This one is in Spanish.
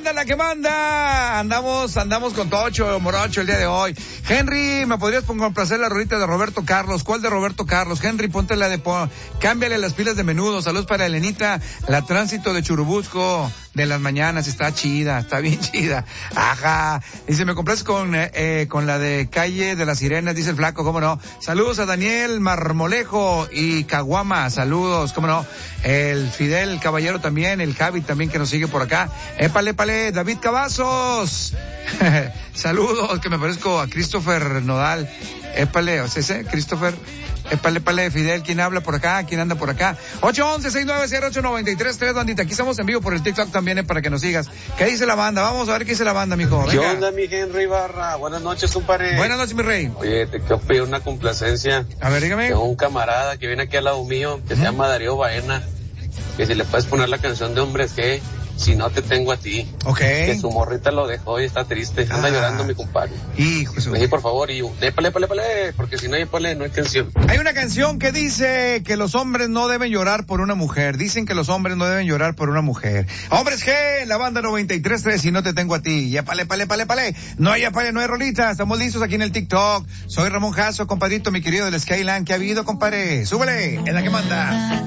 manda, la que manda. Andamos con Tocho, Morocho el día de hoy. Henry, ¿me podrías complacer la rolita de Roberto Carlos? ¿Cuál de Roberto Carlos? Henry, ponte la de cámbiale las pilas de Menudo. Saludos para Elenita, la tránsito de Churubusco de las mañanas. Está chida, está bien chida. Ajá. Dice, me complaces con la de Calle de las Sirenas, dice el flaco, cómo no. Saludos a Daniel Marmolejo y Caguama, saludos, cómo no. El Fidel Caballero también, el Javi también que nos sigue por acá. Épale, David Cavazos. Saludos, que me parezco a Christopher Nodal. Épale, o sea, ese, Christopher. Épale, Fidel, ¿quién habla por acá? ¿Quién anda por acá? 811-690-893, bandita. Aquí estamos en vivo por el TikTok también, para que nos sigas. ¿Qué dice la banda? Vamos a ver qué dice la banda, mijo. ¿Qué onda, mi Henry Barra? Buenas noches, compadre. Buenas noches, mi rey. Oye, te quiero pedir una complacencia. A ver, dígame. Tengo un camarada que viene aquí al lado mío, que se llama Darío Baena, que si le puedes poner la canción de Hombres G, Si no te tengo a ti. Ok. Que su morrita lo dejó y está triste. Anda llorando mi compadre. Hijo de su... Sí, por favor, y épale, porque si no hay épale, no hay canción. Hay una canción que dice que los hombres no deben llorar por una mujer. Dicen que los hombres no deben llorar por una mujer. Hombres G, la banda 93.3, Si no te tengo a ti. Y épale. No hay épale, no hay rolita. Estamos listos aquí en el TikTok. Soy Ramón Jasso, compadrito, mi querido del Skyline. ¿Qué ha habido, compadre? Súbele, en la que manda.